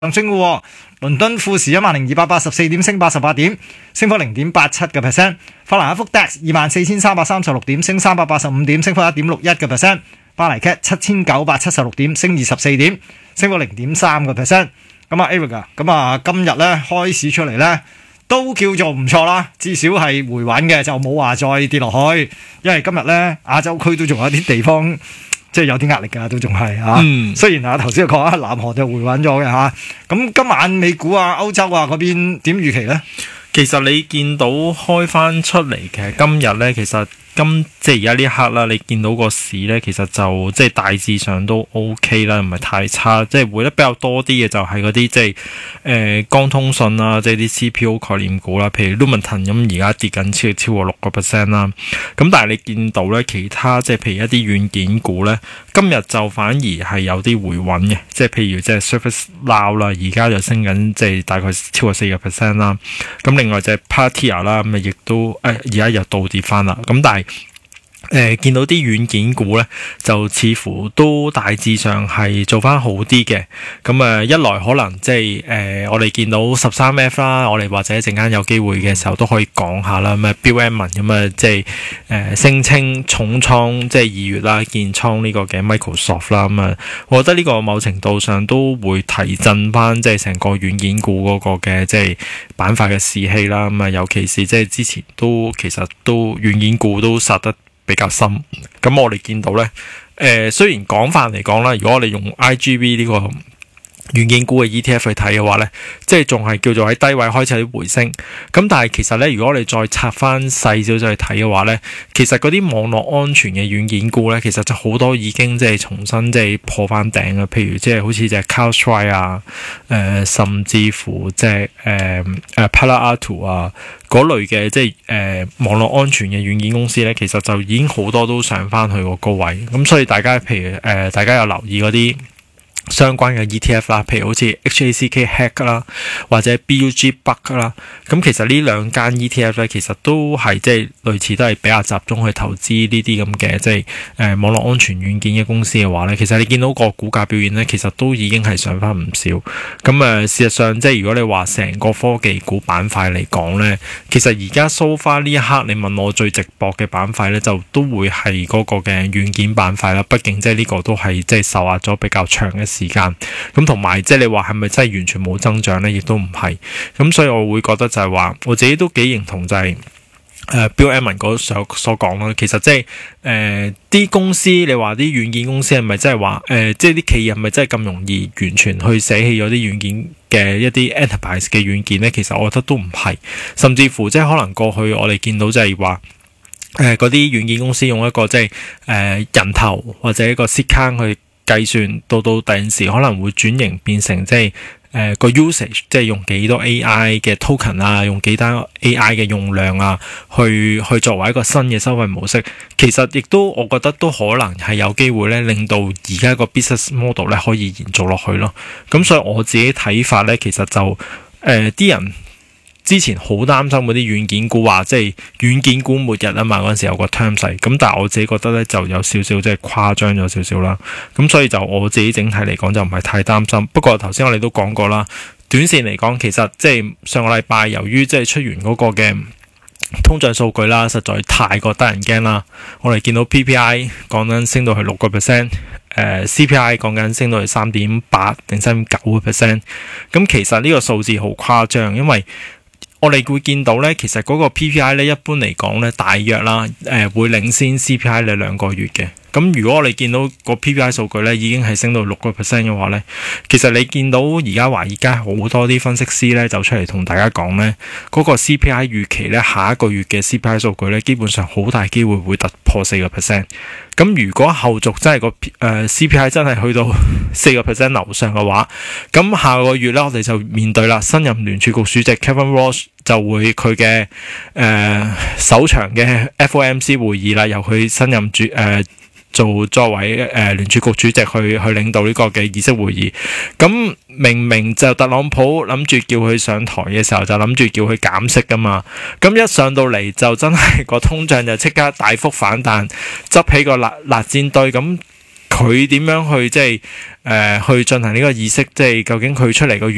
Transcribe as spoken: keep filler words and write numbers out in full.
上升嘅，倫敦富時一萬零二百八十四點，升八十八點，升幅零點八七嘅 percent。法蘭克福 D A X 二萬四千三百三十六點，升三百八十五點，升幅一點六一嘅 percent。巴黎 C A T 七千九百七十六點，升二十四點，升幅零點三個 percent。咁啊 Eric 啊，咁啊今日咧開市出嚟咧都叫做唔錯啦，至少係回穩嘅，就冇話再跌落去。因為今日咧亞洲區都仲有啲地方。即係有啲壓力㗎，都仲係嚇。嗯、雖然啊，頭先講啊，南韓就回穩咗嘅嚇。咁今晚美股啊、歐洲啊嗰邊點預期咧？ 其實你見到開翻出嚟嘅今日咧，其實今即係而家呢一刻啦，你見到個市咧，其實就即係大致上都 OK 啦，唔係太差。即係回得比較多啲嘅就係嗰啲即係誒光通訊啊，即係啲 C P U 概念股啦，譬如 Lumentum 咁，而家跌緊超超過六個 percent 啦。咁但係你見到咧，其他即係譬如一啲軟件股咧，今日就反而係有啲回穩嘅，即係譬如即係 Surface Now 啦，而家就升緊即係大概超過四個 percent 啦。咁另外就係 Palantir 啦，咁啊亦都誒而家又倒跌翻啦。咁但係誒、呃、見到啲軟件股咧，就似乎都大致上係做翻好啲嘅。咁誒、呃、一來可能即係誒我哋見到十三 F 啦，我哋或者陣間有機會嘅時候都可以講下啦。咁啊 Bill Ammon 咁啊即係誒聲稱重倉即係二月啦建倉呢個嘅 Microsoft 啦。咁啊，我覺得呢個某程度上都會提振翻即係成個軟件股嗰個嘅即係板塊嘅士氣啦。咁啊，尤其是即係之前都其實都軟件股都殺得比較深，咁我哋見到咧，誒、呃、雖然廣泛嚟講啦，如果我哋用 I G V 呢個軟件股嘅 E T F 去睇嘅話咧，即係仲係叫做喺低位開始有啲回升，咁但係其實咧，如果我哋再拆翻細少少去睇嘅話咧，其實嗰啲網絡安全嘅軟件股咧，其實就好多已經即係重新即係破翻頂啊，譬如即係好似隻 CrowdStrike 啊，誒、呃、甚至乎即係誒誒 Palo Alto 啊。嗰類嘅即係誒、呃、網絡安全嘅軟件公司咧，其實就已經好多都上翻去個高位，咁所以大家譬如誒、呃、大家有留意嗰啲相關嘅 E T F 啦，譬如好似 H A C K Hack 啦，或者 B U G Bug 啦，咁其實呢兩間 E T F 咧，其實都係即係類似都係比較集中去投資呢啲咁嘅即係誒、呃、網絡安全軟件嘅公司嘅話咧，其實你見到個股價表現咧，其實都已經係上翻唔少。咁誒、呃、事實上即係如果你話成個科技股板塊嚟講咧，其實而家 so far 呢一刻你問我最值博嘅板塊咧，就都會係嗰個嘅軟件板塊啦。畢竟即係呢個都係即係受壓咗比較長嘅時間，咁同埋即係你話係咪真係完全冇增長咧？亦都唔係，咁所以我會覺得就係話，我自己都幾認同就係、是、誒、呃、Bill Ammon 嗰所所講啦。其實即係誒啲公司，你話啲軟件公司係咪真係話誒，即係啲企業係咪真係咁容易完全去捨棄咗啲軟件嘅一啲 enterprise 嘅軟件咧？其實我覺得都唔係，甚至乎即係可能過去我哋見到就係話。誒嗰啲軟件公司用一個即係誒人頭或者一個 seat count 去計算，到到第陣時可能會轉型變成即係誒個 usage，即係用幾多 A I 嘅 token 啊，用幾多 A I 嘅用量啊，去去作為一個新嘅收費模式。其實亦都我覺得都可能係有機會咧，令到而家個 business model 咧可以延續落去咯。咁所以我自己睇法咧，其實就誒啲、呃、人。之前好擔心嗰啲軟件股話，即係軟件股末日啊嘛，嗰陣時有個 term 勢，咁但係我自己覺得咧就有少少即係誇張咗少少啦，咁所以就我自己整體嚟講就唔係太擔心。不過頭先我哋都講過啦，短線嚟講其實即係上個禮拜由於即係出完嗰個嘅通脹數據啦，實在太過得人驚啦。我哋見到 P P I 講緊升到去六個 percent， 誒 C P I 講緊升到去三點八定三點九個 percent， 咁其實呢個數字好誇張，因為我哋會見到咧，其實嗰個 P P I 咧，一般嚟講咧，大約啦，誒、呃、會領先 C P I 你兩個月嘅。咁如果我哋見到個 P P I 數據咧，已經係升到六個 percent 嘅話咧，其實你見到而家華爾街好多啲分析師咧，就出嚟同大家講咧，嗰、那個 C P I 預期咧，下一個月嘅 C P I 數據咧，基本上好大機會會突破四個 percent。咁如果後續真係個誒、呃、C P I 真係去到四個 percent 樓上嘅話，咁下個月咧，我哋就面對啦，新任聯儲局主席 Kevin Walsh 就會佢嘅誒首場嘅 F O M C 會議啦，由佢新任主誒。呃做作為誒、呃、聯儲局主席去去領導呢個嘅議息會議，咁明明就特朗普諗住叫佢上台嘅時候，就諗住叫佢減息噶嘛，咁一上到嚟就真係個通脹就即刻大幅反彈，執起個辣辣煎堆，咁佢點樣去即係誒去進行呢個議息？即係究竟佢出嚟個